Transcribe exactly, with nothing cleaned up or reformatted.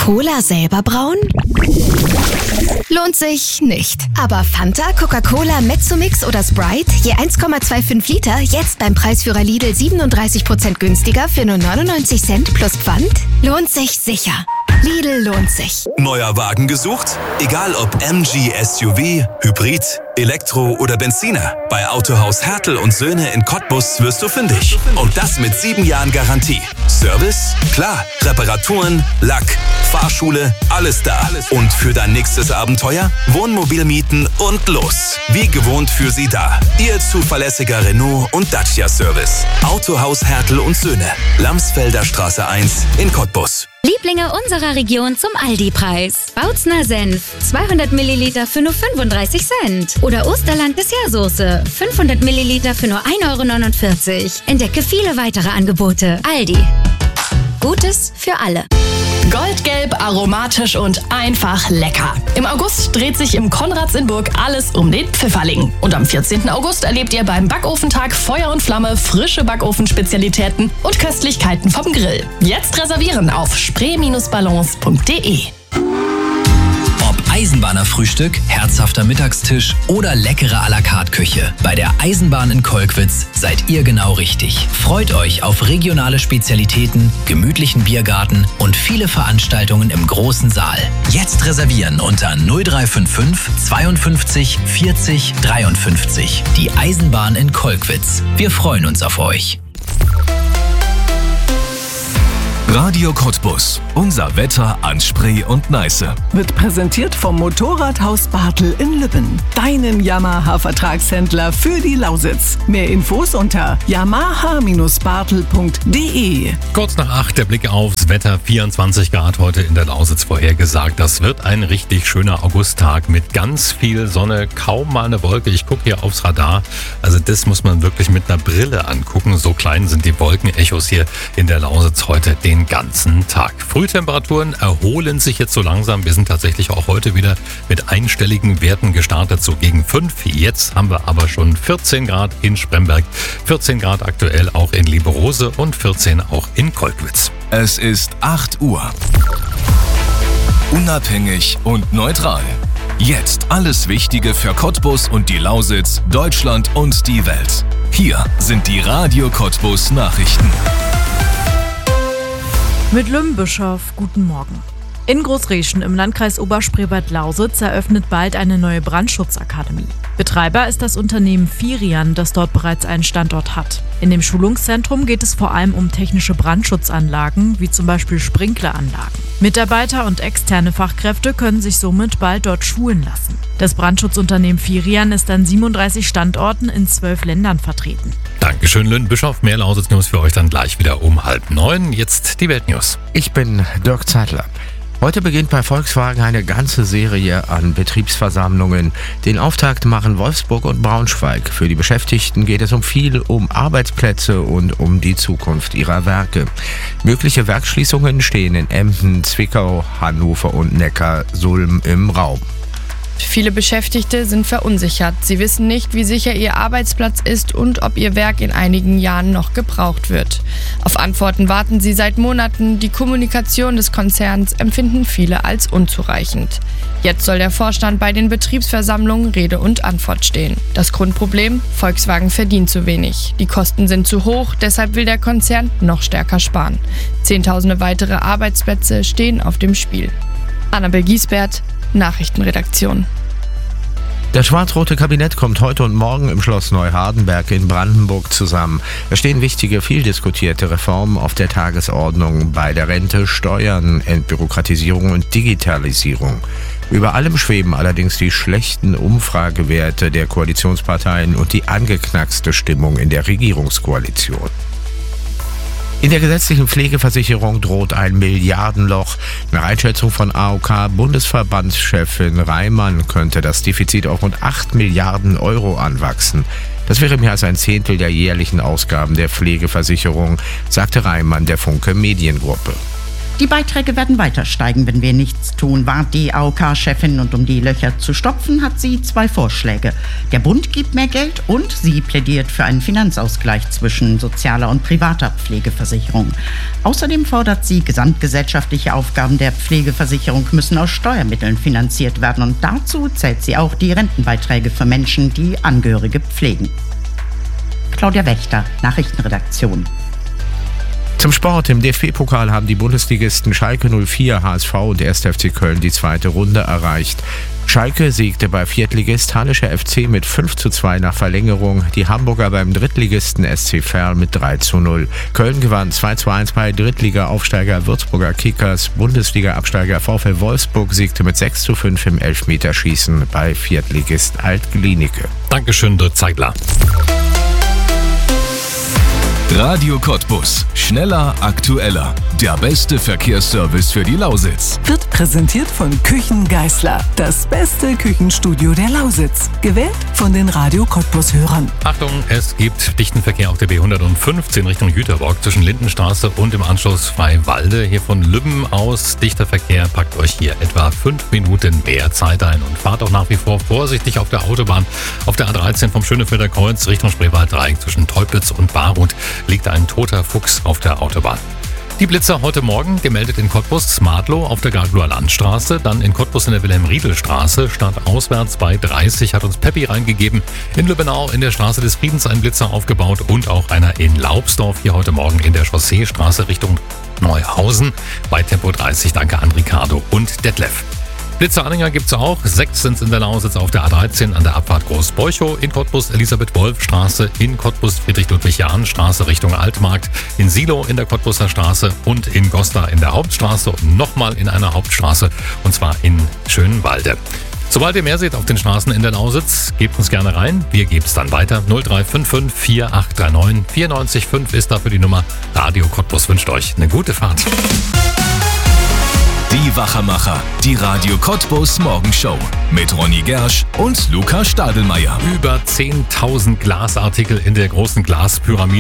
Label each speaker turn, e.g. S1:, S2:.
S1: Cola selber brauen? Lohnt sich nicht. Aber Fanta, Coca-Cola, Mezzomix oder Sprite, je eins Komma fünfundzwanzig Liter, jetzt beim Preisführer Lidl siebenunddreißig Prozent günstiger für nur neunundneunzig Cent plus Pfand? Lohnt sich sicher. Lidl lohnt sich.
S2: Neuer Wagen gesucht? Egal ob M G S U V, Hybrid, Elektro oder Benziner. Bei Autohaus Hertel und Söhne in Cottbus wirst du fündig. Und das mit sieben Jahren Garantie. Service? Klar. Reparaturen, Lack, Fahrschule, alles da. Und für dein nächstes Abenteuer? Wohnmobil mieten und los. Wie gewohnt für sie da. Ihr zuverlässiger Renault und Dacia Service. Autohaus Hertel und Söhne. Lamsfelder Straße eins in Cottbus.
S3: Lieblinge unserer Region zum Aldi-Preis. Bautzner Senf, zweihundert Milliliter für nur fünfunddreißig Cent. Oder Osterland Dessertsoße, fünfhundert Milliliter für nur ein Euro neunundvierzig. Entdecke viele weitere Angebote. Aldi. Gutes für alle.
S4: Goldgelb, aromatisch und einfach lecker. Im August dreht sich im Konrads in Burg alles um den Pfifferling. Und am vierzehnten August erlebt ihr beim Backofentag Feuer und Flamme frische Backofenspezialitäten und Köstlichkeiten vom Grill. Jetzt reservieren auf spree Bindestrich ballons punkt de.
S5: Ob Eisenbahnerfrühstück, herzhafter Mittagstisch oder leckere à la carte Küche. Bei der Eisenbahn in Kolkwitz seid ihr genau richtig. Freut euch auf regionale Spezialitäten, gemütlichen Biergarten und viele Veranstaltungen im großen Saal. Jetzt reservieren unter null drei fünf fünf zweiundfünfzig vierzig dreiundfünfzig. Die Eisenbahn in Kolkwitz. Wir freuen uns auf euch.
S6: Radio Cottbus. Unser Wetter an Spree und Neiße.
S7: Wird präsentiert vom Motorradhaus Bartel in Lübben. Deinem Yamaha-Vertragshändler für die Lausitz. Mehr Infos unter yamaha Bindestrich bartel punkt de.
S8: Kurz nach acht der Blick aufs Wetter. vierundzwanzig Grad heute in der Lausitz vorhergesagt. Das wird ein richtig schöner Augusttag mit ganz viel Sonne. Kaum mal eine Wolke. Ich gucke hier aufs Radar. Also das muss man wirklich mit einer Brille angucken. So klein sind die Wolkenechos hier in der Lausitz heute den ganzen Tag. Frühtemperaturen erholen sich jetzt so langsam. Wir sind tatsächlich auch heute wieder mit einstelligen Werten gestartet, so gegen fünf. Jetzt haben wir aber schon vierzehn Grad in Spremberg, vierzehn Grad aktuell auch in Lieberose und vierzehn auch in Kolkwitz.
S6: Es ist acht Uhr. Unabhängig und neutral. Jetzt alles Wichtige für Cottbus und die Lausitz, Deutschland und die Welt. Hier sind die Radio Cottbus Nachrichten.
S9: Mit Lümbischof, guten Morgen. In Großreschen im Landkreis Oberspreebad-Lausitz eröffnet bald eine neue Brandschutzakademie. Betreiber ist das Unternehmen Firian, das dort bereits einen Standort hat. In dem Schulungszentrum geht es vor allem um technische Brandschutzanlagen, wie zum Beispiel Sprinkleranlagen. Mitarbeiter und externe Fachkräfte können sich somit bald dort schulen lassen. Das Brandschutzunternehmen Firian ist an siebenunddreißig Standorten in zwölf Ländern vertreten.
S8: Dankeschön, Lünden-Bischof. Mehr Lausitz-News für euch dann gleich wieder um halb neun. Jetzt die Weltnews.
S10: Ich bin Dirk Zeitler. Heute beginnt bei Volkswagen eine ganze Serie an Betriebsversammlungen. Den Auftakt machen Wolfsburg und Braunschweig. Für die Beschäftigten geht es um viel, um Arbeitsplätze und um die Zukunft ihrer Werke. Mögliche Werksschließungen stehen in Emden, Zwickau, Hannover und Neckarsulm im Raum.
S11: Viele Beschäftigte sind verunsichert. Sie wissen nicht, wie sicher ihr Arbeitsplatz ist und ob ihr Werk in einigen Jahren noch gebraucht wird. Auf Antworten warten sie seit Monaten. Die Kommunikation des Konzerns empfinden viele als unzureichend. Jetzt soll der Vorstand bei den Betriebsversammlungen Rede und Antwort stehen. Das Grundproblem? Volkswagen verdient zu wenig. Die Kosten sind zu hoch, deshalb will der Konzern noch stärker sparen. Zehntausende weitere Arbeitsplätze stehen auf dem Spiel. Annabel Giesbert, Nachrichtenredaktion.
S10: Das schwarz-rote Kabinett kommt heute und morgen im Schloss Neuhardenberg in Brandenburg zusammen. Es stehen wichtige, viel diskutierte Reformen auf der Tagesordnung bei der Rente, Steuern, Entbürokratisierung und Digitalisierung. Über allem schweben allerdings die schlechten Umfragewerte der Koalitionsparteien und die angeknackste Stimmung in der Regierungskoalition. In der gesetzlichen Pflegeversicherung droht ein Milliardenloch. Nach Einschätzung von A O K-Bundesverbandschefin Reimann könnte das Defizit auf rund acht Milliarden Euro anwachsen. Das wäre mehr als ein Zehntel der jährlichen Ausgaben der Pflegeversicherung, sagte Reimann der Funke Mediengruppe.
S12: Die Beiträge werden weiter steigen, wenn wir nichts tun, warnt die A O K-Chefin. Und um die Löcher zu stopfen, hat sie zwei Vorschläge. Der Bund gibt mehr Geld und sie plädiert für einen Finanzausgleich zwischen sozialer und privater Pflegeversicherung. Außerdem fordert sie, gesamtgesellschaftliche Aufgaben der Pflegeversicherung müssen aus Steuermitteln finanziert werden. Und dazu zählt sie auch die Rentenbeiträge für Menschen, die Angehörige pflegen. Claudia Wächter, Nachrichtenredaktion.
S10: Zum Sport. Im D F B-Pokal haben die Bundesligisten Schalke null vier, H S V und erster F C Köln die zweite Runde erreicht. Schalke siegte bei Viertligist Hallischer F C mit fünf zu zwei nach Verlängerung, die Hamburger beim Drittligisten S C Verl mit drei zu null. Köln gewann zwei zu eins bei Drittliga-Aufsteiger Würzburger Kickers, Bundesliga-Absteiger VfL Wolfsburg siegte mit sechs zu fünf im Elfmeterschießen bei Viertligist Alt-Glienicke.
S8: Dankeschön, Dirk Zeigler.
S6: Radio Cottbus. Schneller, aktueller. Der beste Verkehrsservice für die Lausitz.
S7: Wird präsentiert von Küchen Geisler. Das beste Küchenstudio der Lausitz. Gewählt von den Radio Cottbus-Hörern.
S8: Achtung, es gibt dichten Verkehr auf der B hundertfünfzehn Richtung Jüterbock zwischen Lindenstraße und im Anschluss Freiwalde. Hier von Lübben aus dichter Verkehr. Packt euch hier etwa fünf Minuten mehr Zeit ein und fahrt auch nach wie vor vorsichtig auf der Autobahn. Auf der A dreizehn vom Schönefelder Kreuz Richtung Spreewald-Dreieck zwischen Teublitz und Barut liegt ein toter Fuchs auf der Autobahn. Die Blitzer heute Morgen gemeldet in Cottbus, Smartlow auf der Garglower Landstraße, dann in Cottbus in der Wilhelm-Riedel-Straße, startauswärts bei dreißig, hat uns Peppi reingegeben. In Lübbenau in der Straße des Friedens ein Blitzer aufgebaut und auch einer in Laubsdorf hier heute Morgen in der Chausseestraße Richtung Neuhausen bei Tempo dreißig. Danke an Ricardo und Detlef. Blitzeranhänger gibt's auch. Sechs sind's in der Lausitz auf der A dreizehn an der Abfahrt Großbeuchow, in Cottbus Elisabeth-Wolf-Straße, in Cottbus Friedrich-Ludwig-Jahn-Straße Richtung Altmarkt, in Silo in der Cottbuser Straße und in Goslar in der Hauptstraße und nochmal in einer Hauptstraße und zwar in Schönwalde. Sobald ihr mehr seht auf den Straßen in der Lausitz, gebt uns gerne rein. Wir geben es dann weiter. null drei fünf fünf vier acht drei neun vier neun fünf ist dafür die Nummer. Radio Cottbus wünscht euch eine gute Fahrt.
S6: Die Wachermacher, die Radio Cottbus Morgenshow mit Ronny Gersch und Luca Stadelmeier.
S8: Über zehntausend Glasartikel in der großen Glaspyramide